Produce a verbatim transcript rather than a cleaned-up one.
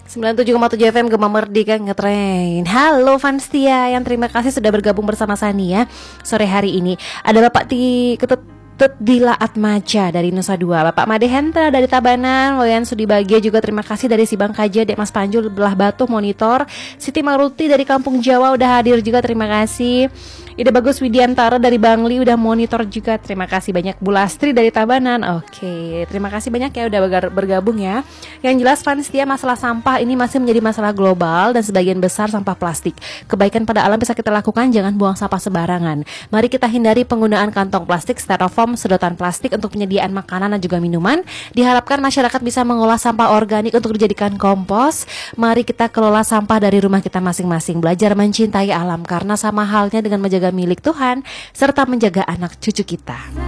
sembilan puluh tujuh koma tujuh F M Gema Merdeka ngetrain. Halo Vanstia, yang terima kasih sudah bergabung bersama Sania sore hari ini. Ada Bapak Ti Ketut Dila Atmaja dari Nusa Dua, Bapak Made Hendra dari Tabanan, Loyan Sudibagia juga terima kasih dari Sibang Kaja, Dek Mas Panjul Belah Batu Monitor, Siti Maruti dari Kampung Jawa udah hadir juga, terima kasih. Ide Bagus Widiantara dari Bangli udah monitor juga, terima kasih banyak. Bu Lastri dari Tabanan, oke, terima kasih banyak ya udah bergabung ya. Yang jelas Vanstia, masalah sampah ini masih menjadi masalah global dan sebagian besar sampah plastik. Kebaikan pada alam bisa kita lakukan, jangan buang sampah sembarangan. Mari kita hindari penggunaan kantong plastik, styrofoam, sedotan plastik untuk penyediaan makanan dan juga minuman. Diharapkan masyarakat bisa mengolah sampah organik untuk dijadikan kompos. Mari kita kelola sampah dari rumah kita masing-masing. Belajar mencintai alam karena sama halnya dengan menjaga milik Tuhan serta menjaga anak cucu kita.